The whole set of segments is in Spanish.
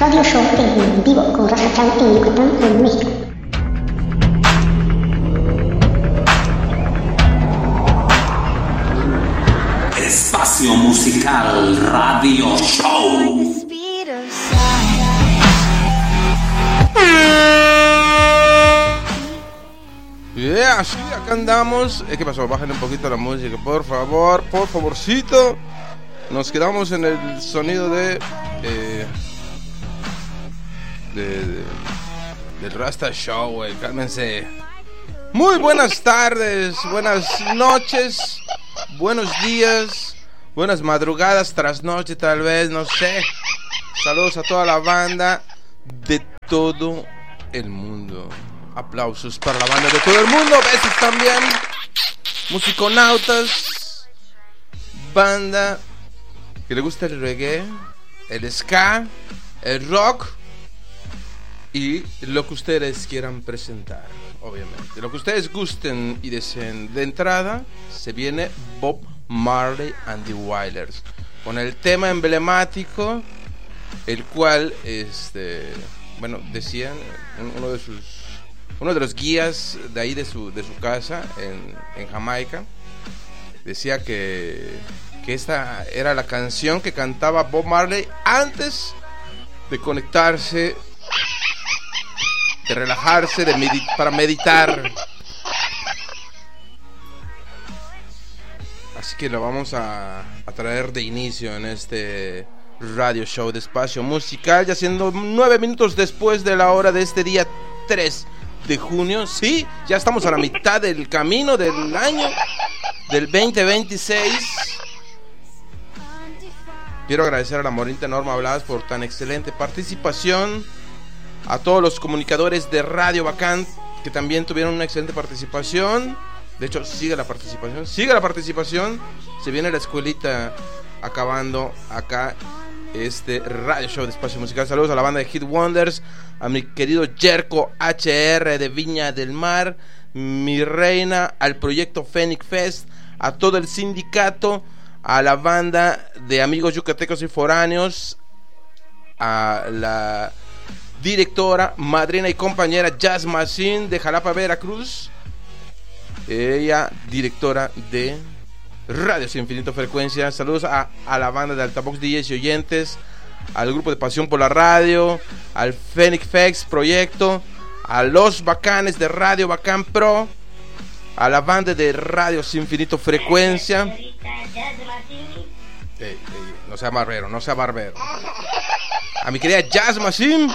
radio show en vivo con Rafa Chan en Yucatán, en México. Espacio Musical Radio Show. Yeah, sí, acá andamos. ¿Qué pasó? Bájale un poquito la música, por favor, por favorcito. Nos quedamos en el sonido del Rasta Show, güey. Cálmense. Muy buenas tardes, buenas noches, buenos días, buenas madrugadas, trasnoche tal vez, no sé. Saludos a toda la banda de todo el mundo. Aplausos para la banda de todo el mundo. Besos también. Musiconautas. Banda que le gusta el reggae, el ska, el rock y lo que ustedes quieran presentar, obviamente. Lo que ustedes gusten y deseen. De entrada se viene Bob Marley and the Wailers con el tema emblemático, el cual, bueno, decían uno de los guías de ahí de su casa en Jamaica, decía que esta era la canción que cantaba Bob Marley antes de conectarse, de relajarse, para meditar. Así que lo vamos a traer de inicio en este radio show de Espacio Musical, ya siendo 9 minutos después de la hora de este día 3 de junio. Sí, ya estamos a la mitad del camino del año del 2026. Quiero agradecer a la Morinta Norma Blas por tan excelente participación, a todos los comunicadores de Radio Bacán que también tuvieron una excelente participación. De hecho, sigue la participación. Se viene la escuelita acabando acá este radio show de Espacio Musical. Saludos a la banda de Hit Wonders, a mi querido Jerko HR de Viña del Mar, mi reina, al proyecto Phoenix Fest, a todo el sindicato, a la banda de amigos yucatecos y foráneos, a la directora, madrina y compañera Jazz Machine de Jalapa, Veracruz, ella directora de Radio Sin Infinito Frecuencia. Saludos a la banda de Altavox DJs y oyentes, al grupo de Pasión por la Radio, al Phoenix Fest Proyecto, a los bacanes de Radio Bacán Pro, a la banda de Radio Sin Infinito Frecuencia. No sea barbero. A mi querida Jazz Machine,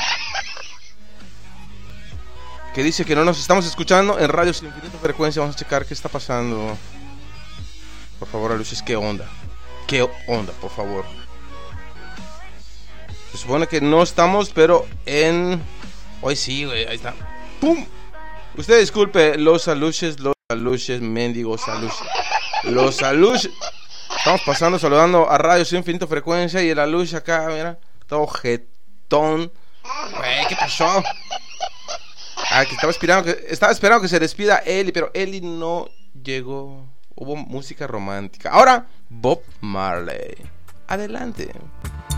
que dice que no nos estamos escuchando en Radio Sin Infinito Frecuencia. Vamos a checar qué está pasando. Por favor, Aluches, ¿qué onda? Por favor? Se supone que no estamos, pero hoy sí, güey, ahí está. ¡Pum! Usted disculpe, los aluches, mendigos aluches. Los aluches. Estamos pasando, saludando a Radio Sin Infinito Frecuencia y el aluche acá, mira, todo jetón. Güey, ¿qué pasó? Que estaba esperando que se despida Eli, pero Eli no llegó. Hubo música romántica. Ahora, Bob Marley. Adelante.